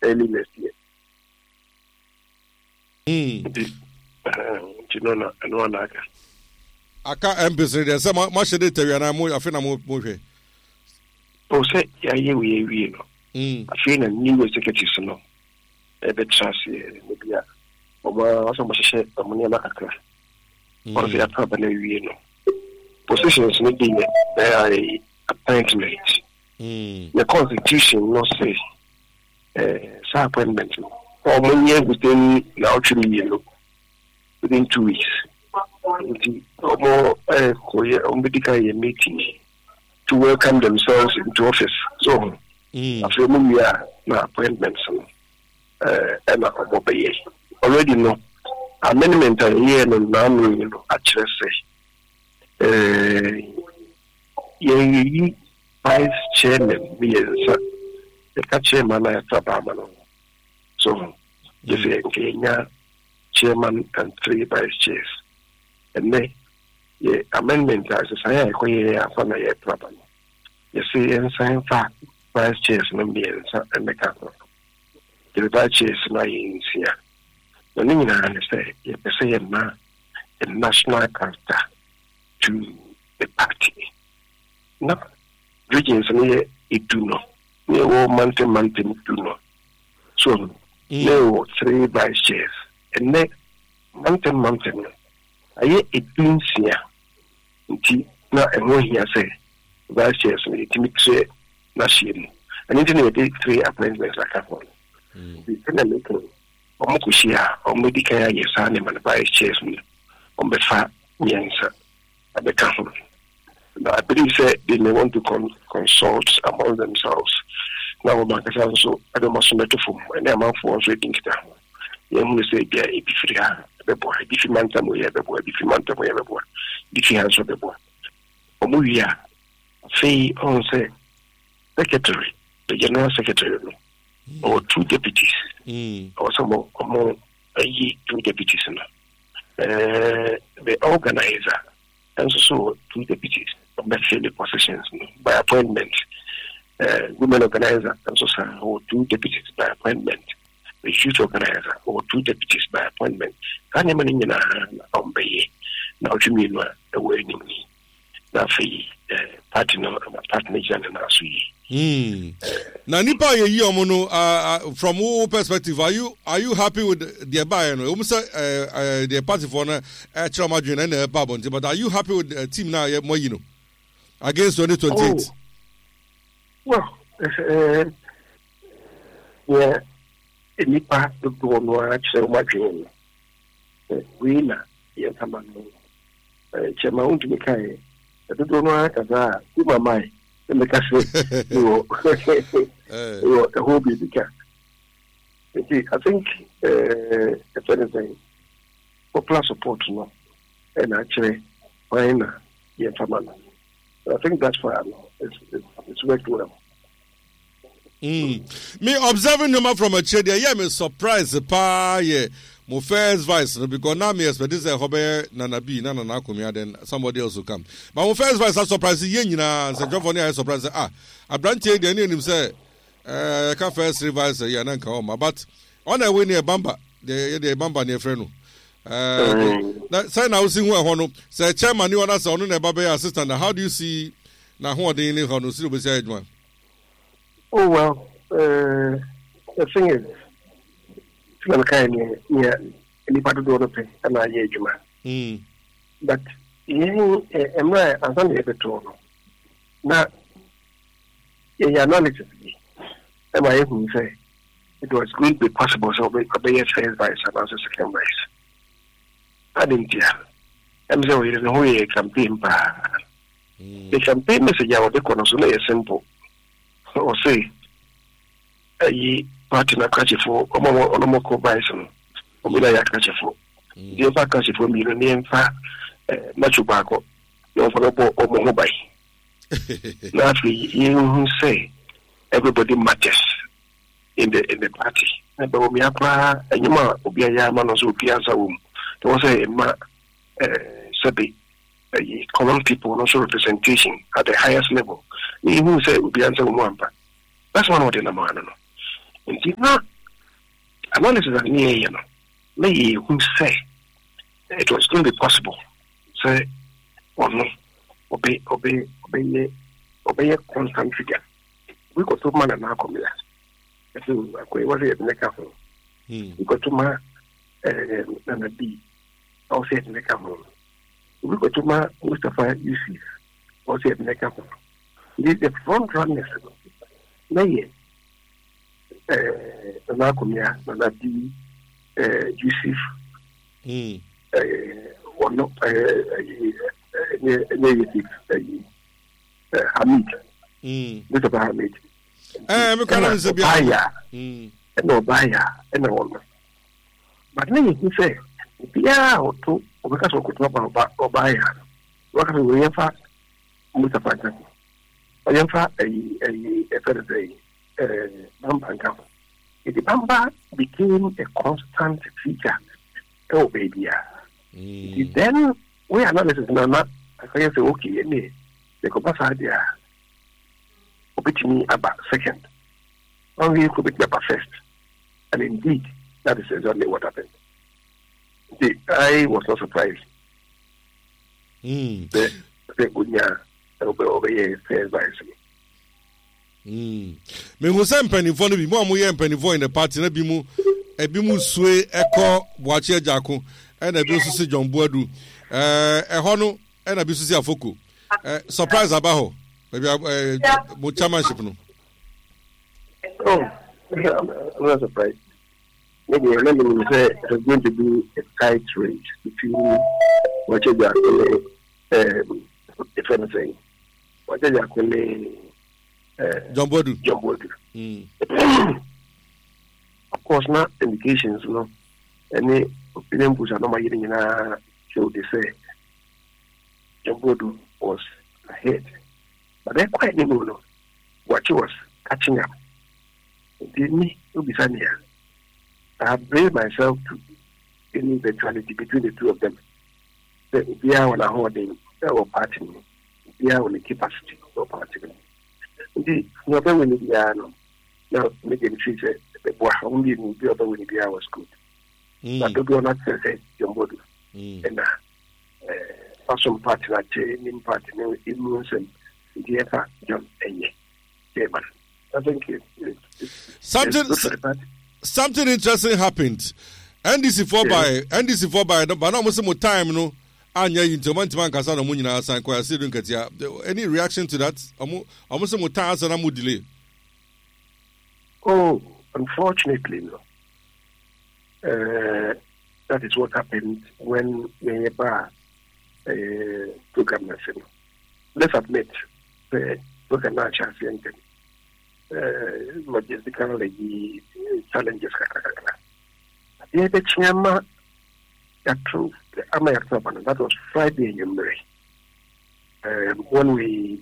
early next year. No, aka MPC there say much dey tell you na mo afina mo hwe. O say ya ye we no. Afina new executives no. Ebe chance maybe ya. Oba so mo hye amuni na kakra. O say ata ba na wie no. Positions no dey there appointment. The constitution no say sa appointment no. Or money within now 3 years within 2 weeks. More medical meeting to welcome themselves into office. So after we are now appointments and already know amendment here and now actually say vice chairman the chairman I have so if you chairman and 3 vice chairs. And then the amendment as I say I problem. You see and sign fact vice chairs no be and the council. The vice chairs no in here. The thing I understand you say a national character to the party. No regions near it do not. Near mountain do not. So no 3 vice chairs. And then mountain. I it means here. Now, and when he say vice chairs, it makes it national. And internet 3 appointments like that one. The Senator, Omokushia, or medical, yes, and vice chairs on the fat answer at the council. Now, I believe they may want to consult among themselves. Now, Marcus also, I don't must not to form, and I'm for reading it down. Young say, yeah, if you have the boy, if you want them, we have the boy, if you want them, we have the boy, if you answer the boy. Omuya, say, on say, secretary, the general secretary, or 2 deputies, or some more, 2 deputies, the organizer, and so 2 deputies, the positions by appointment, women organizer, and so 2 deputies by appointment. The youth organizer or 2 deputies by appointment. Can you manage on Bay? Now, you mean the winning me? Now, partner and our sweet. Now, Nipa, from all perspective, are you happy with the Bayern? Almost the party for Trauma and Babon, but are you happy with the team now, Moyino, against 2028? Well, yeah. Nipa to go no actually watching we na yentama no chema unti mikai to do no akaza kuma mai emeka se no the whole big I think if anything popular support no and actually why na yentama no I think that's why it's worked well. Me observing them from a chair, yeah, me surprised pa yeah. My first vice because now me expect this Hobe Nana B Nana Nakumia then somebody else will come. But my first vice I surprised Yenina and St. John Fonia I surprised a branch the name say I can't first revise yeah nanka home. But on a way near Bamba, the Bamba near Freno. Say now see who say chairman you want on a Babe assistant. How do you see now who are the in Hono still beside one? Oh well, the thing is, I'm kind of anybody do not pay, and I hear you, but I'm not as I'm able to now. Yeah, knowledge of me. Am I able to say it was going to be possible? So we could be a first vice and also second vice. I didn't hear. I'm sorry, there's no way a campaign. The campaign message I would be simple. Or say a partner catch for Onomoko Bison, or Milaya catch for the other catch for me, the name for Machubaco, no for Omobai. Lastly, you say everybody matters in the party. But Omiapa and Yama, Obia Manos, Piazza, there was a Sabi. Common people also representation at the highest level. Even say we answer one, but that's one of the man. And now analysis near, you know, may who say it was going to be possible. Say, or no, obey a constant figure. We got to man and now come here. So, was it in the couple? We got to man and a B. I'll say it in the couple. We got to man Mustafa Yusuf. I'll say it in the couple. This is the front runners. Nay, Nakumia, Nanadi, Yusuf, or not negative, Hamid, Mr. Hamid. Buyer, and no buyer, and no one. But then you say, yeah, or two, because we could talk about or buyer. What can we have? Mr. Pagan. I am a Thursday. Bamba. The Bamba became a constant feature. Oh, baby. Then we analysis Nana. I say, okay, any the Copasa idea. Opportunity about second. Only could be about first. And indeed, that is exactly what happened. I was not surprised. The Unya obey says by me who send penny for the more penny for in the party, and a bimu sway echo watch Jaco, and a business John Boadu, a hono, and a business Afoku. Surprise Abajo, maybe a chairmanship. Oh, I'm not surprised. Maybe remember when you say there's going to be a tight race between what you got, if anything, what you got. John Boadu. Of course, not indications, no. Any opinion push are not getting in a show. They say John Boadu was ahead, but they're quite new. What he was catching up. Didn't to be sunny. I have braced myself to any eventuality between the two of them. We are on a holding or party. We are on the capacity or party. Indeed, no other when the piano. Now, making the treat the boy only the other when the piano was good. But the do not say John Boadu. And some party like in party, influence and the other John Enye. I think something interesting happened. NDC 4 by but almost more time, no. Anya into Mantiman Casano Munina San Quasidun Katia. Any reaction to that? Almost more time and I'm delay. Oh, unfortunately, no. That is what happened when the bar program. Let's admit the program logistical challenges. The Chama approved that was Friday in May. When we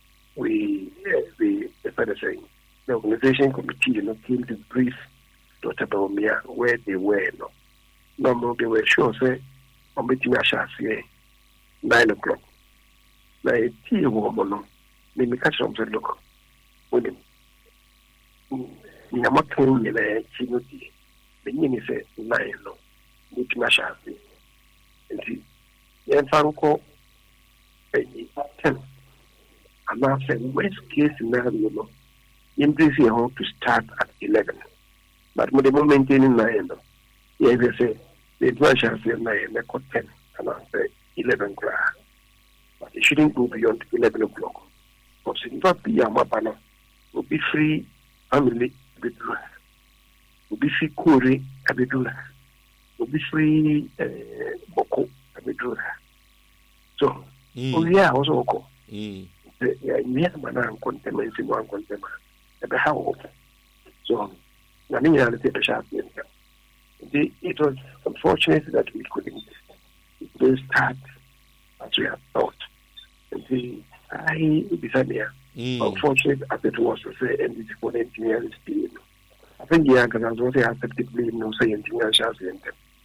started saying the organization committee came to brief Dr. Baumia where they were. No, they were sure say on meeting Asha 9 o'clock. Now a tea woman, they make us some look. Women. In a mountain in a chinoti, the yin is 9 no, which Masha. And see, then Franco 10. And now saying, worst case scenario, in this year, to start at 11. But with the moment maintaining 9, yeah, they say, the Masha say 9, they got 10, and I say 11 grand. But it shouldn't go beyond 11 o'clock. Because it not be a mapana, will be free. Family, will be free Kuri, Abidula, will be free Boko, Abidula. So, yeah, also Oko. The Myanmar contaminants in one container, at the house. So, nothing else to sharp. It was unfortunate that we couldn't start as we had thought. And I decided here. Unfortunate as it was to say, and it's for engineering speed. I think yeah, because I was also acceptably no say engineering shall see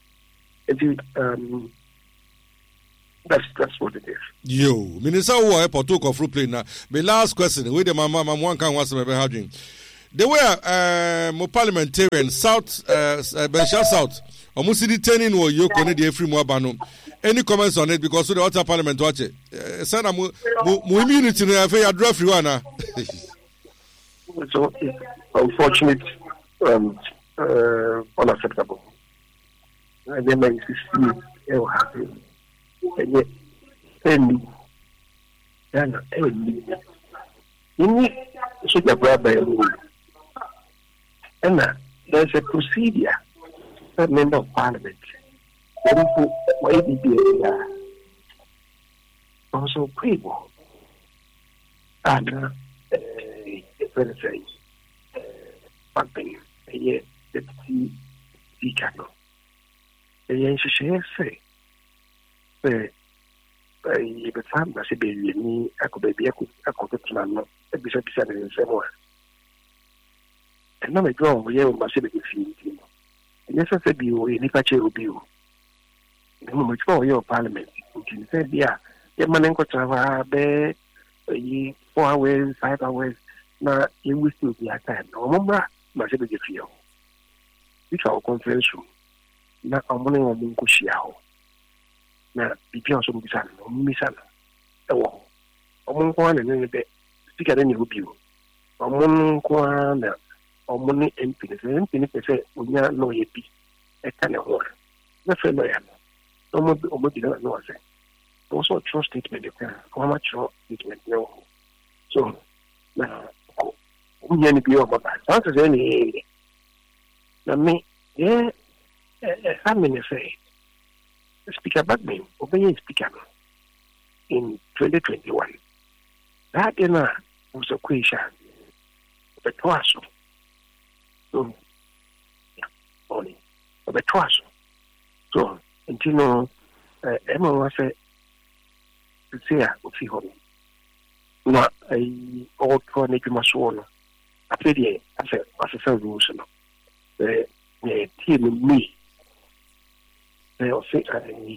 them. That's what it is. Yo, Minister, who are Portugal for play now. My last question, with the mama, one can was my having. the way mo parliamentarian South Benshaw South almost detaining or Yoko ne the free Mwabano. Any comments on it because the other parliament watch it. Sana mo immunity no afa ya draft one. So it's unfortunate, unacceptable. And then my sister will happen. And yet, any should have brought by a rule. And there's a procedure that member of parliament. Why did you also people? And say, something, a deputy speaker. A young say, the time that she be me, I could be a good plan, a bishop said in somewhere. And now I go, we have a civic field. Yes, I said, you in a patch of you. The moment for your parliament, you can say, yeah, your man got to have 4 hours, 5 hours. Na you will still be at time. No more, my civic field. Which our conference room. Na morning or Mungo Shiao. Na Pipian some Missan, Missan. Oh, among one and then speak at any review. Among one or money emptiness, and say, we are no happy. A kind of work. Nothing no am. No more, no, say. Also, a true statement, how much true statement, no. So, now, we are be over by chances any. Now, me, yeah, I'm in a say. Speaker Badman, obeying Speaker in 2021. That dinner was a question of a twasso. So, only of a twasso. So, until no, Emma was a sincere of home. Not a old chronic masona. I feel as a solution. The team me. They will say,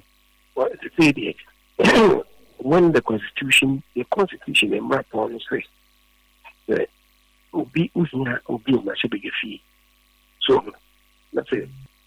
when the Constitution and my policy, the Ubi Uzina Ubi Mashabig fee. So, let's say,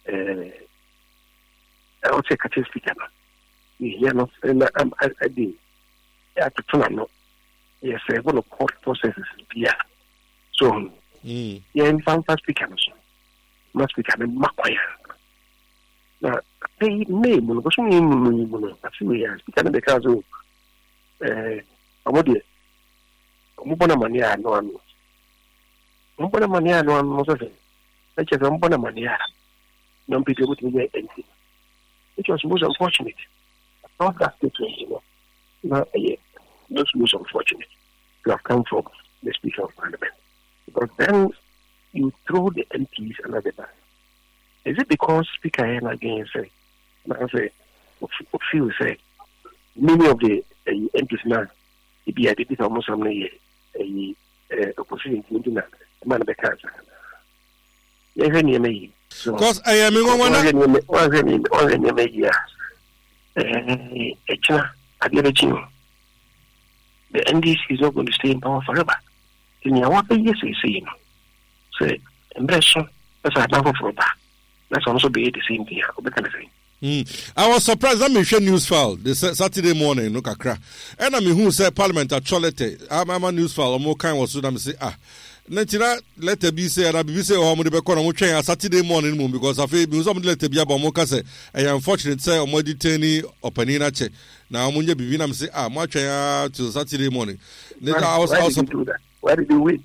I would say, Catisticana. You know, and I did. At the time, yes, I want to court processes. Yeah. So, yeah, in fact, must become a Maquia. Now, they name was only I see we are speaking because of Amodia. Mubonamania, no one. Mubonamania, no one was a such as Mubonamania. No people would be anything. It was most unfortunate. Not that situation, you know. Not that's most unfortunate to have come from the Speaker of Parliament. Because then you throw the MPs another time. Is it because Speaker and again say, I say, feel say, many of the MPs now, if you did almost some opposition to that, man of the cancer. Because I am in one the NDC is not going to stay in power forever. In your what yes, you see, say, impression, that's a number for that. That's also be the same thing. I was surprised. I mentioned news file this Saturday morning, no kakra. And I mean, who said Parliament at Cholete? I'm a news file, or more kind was so. Say, Netina, let the be say, and I be say, oh, I'm going to be on Saturday morning because I feel somebody let the be about Mokase. I am fortunate, say, or more detaining or Panina che. Now, I'm going to be say, much to Saturday morning. Why did you do that? Why did you wait?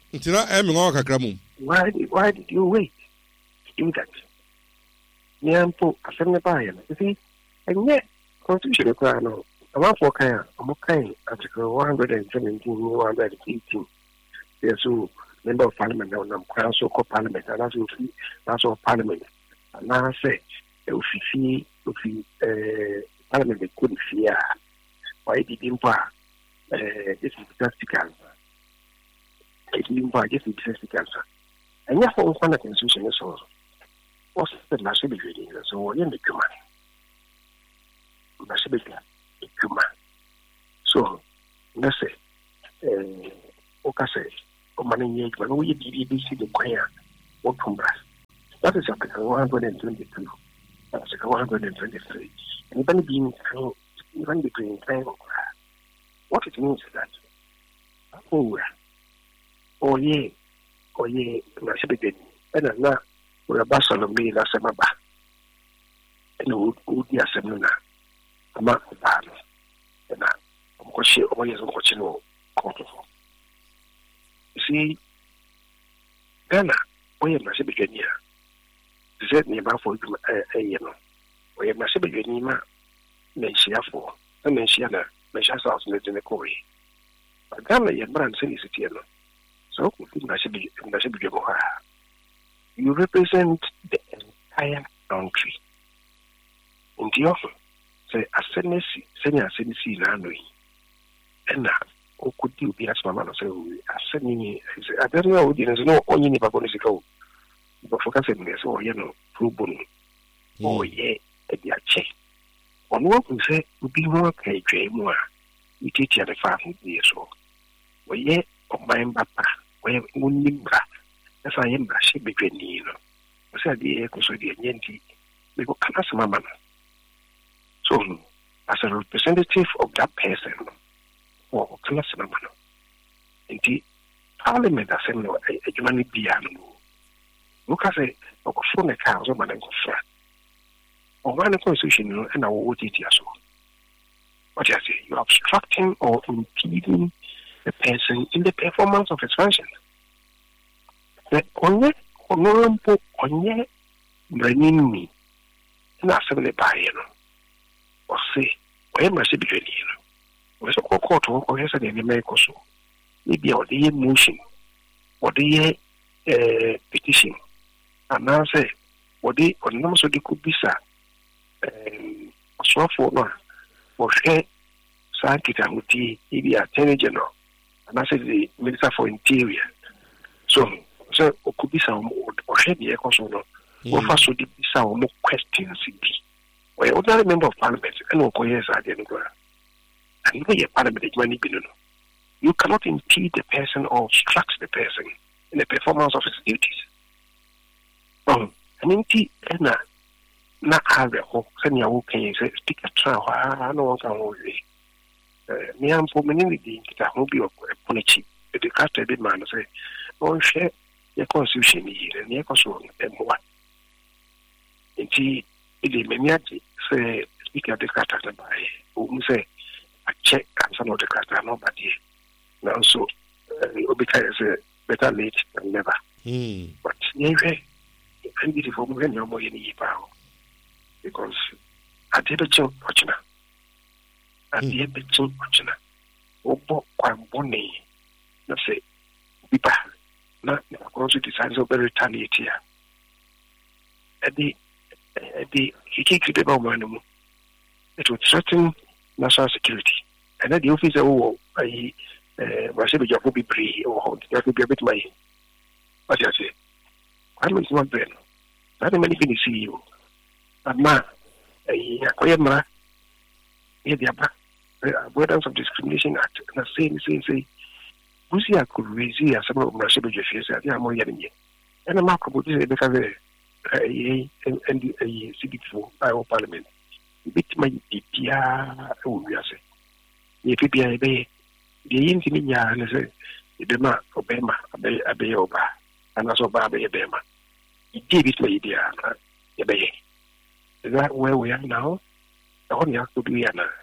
Why did you wait to do that? Nyampo, I said, you see, and yet, Constitution requires no. I'm okay, Article 117, 118. There's a member of Parliament, Council of Parliament, and that's all Parliament. And now I say, if Parliament they couldn't fear, why did you this is just cancer? It didn't buy this is just cancer. And yes, all kind of constitution is also. What's the massive reading? So, in the command. Massive command. So, let's say, okay, managing when we BBC the choir what from brass. That is Article 122. That's 123. And even being even between time what it means is that Nasibigeni, and now we're a basal of me last summer. And would be a seminar, a month of battle. And I'm watching always watching all. You see, Ghana, we have Nasibigeni. Said near for a year. We have Nasibigeni, Menshia for, and Menshiana, Mensha's house in the Corey. But Ghana, your brand city. So, you represent the entire country. In the offer, say, a senior citizen, and now, who could you be as mamma say, I don't know, there's no only never going to go. But for Casimir, so, Rubun, at the check. On what we say, would be more more. We teach you the 5 years old. Well, yet, of my papa. Where Munibra, as I am, she between you. I said the echo so the Yenti, we go class mamma. So, as a representative of that person, or class mamma, indeed, Parliament Assembly, a human being. Look as a phone account of Madame Frat. Or one constitution and our OTT as well. What I say, you're obstructing or impeding the person in the performance of his function. The only honorable onye bringing me in assembly by or say, where must it be? Was a court or yes, and make so. Maybe or the motion or the petition. And now say, or the on so they could be sir. So for share Sankit and Muti, maybe Attorney General. And I said the Minister for Interior. So could be some or head the echo so no. First would be some more questions. Well, ordinary member of Parliament and no coyes are the and no a Parliament money below. You cannot impede the person or obstruct the person in the performance of his duties. I mean, na have a hope, send your walking, speak a trial, I know one can hold it. Me am for many that will be upon a cheap. The cat a bit man say, oh, share your constitution here and your constitution and what. Indeed, it is many say, speak at the cat by whom say, I check and some of the cat are nobody. Now, so, because better late than never. But, anyway, I'm beautiful when you're more in the power. Because I did a job, Ochina. I did a job, Ochina. Obo, Quamboni, not say, Bipa, not also decides over retaliate here. At the he kicked the bomb, it would threaten national security. And then the officer, I was able to be free or that would be a bit my. What I say, I'm not there. Not many things see you. Ma, Koyama, the Avoidance of Discrimination Act, and say, Busia could raise here some of my civil affairs at the more than ye. And a mark about this because a civic for our parliament. Bit my PPA, we are saying. The PPA, the Intimia, and say, the mark of Bema, a bay over, and also Baba Bema. It gave it my idea, a bay. Is that where we are now? The only have to do here now.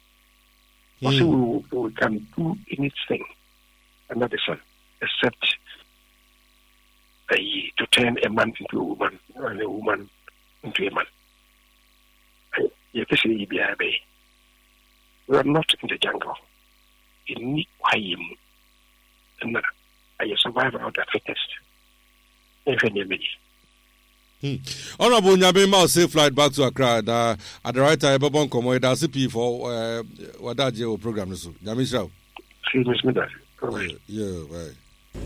We can do anything under the sun except to turn a man into a woman and a woman into a man. We are not in the jungle. In need and I survive out the fittest. Honorable Nyabema safe flight back to Accra at the right time. Babon Komo, that's CP for Wadaje program. Nyamisha. Yeah, right.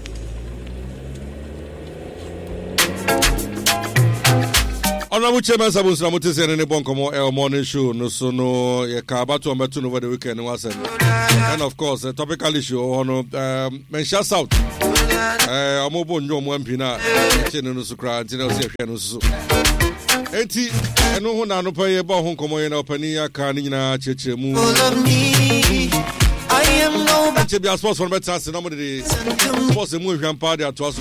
Honorable Chairman Sabus Ramutis and Bon Komo El Morning Show, no so no Yakabatu and Batun over the weekend was and of course a topical issue on Mensha South. amobo nyo mo mpina chene no sukra ntine o se hwe no so enti eno ho na no pa ye ba ho nkomo ye na opani aka ni nyina chechemu I am no better sports for better na mo de sports mu hwampa de ato